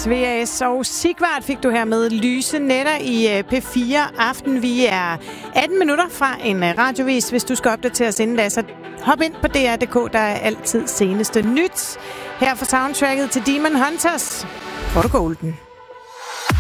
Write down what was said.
VAS og Sigvart fik du her med Lyse Nætter i P4 Aften. Vi er 18 minutter fra en radiovis. Hvis du skal opdatere os inden da, så hop ind på DR.dk. Der er altid seneste nyt. Her for soundtracket til Demon Hunters. For du golden.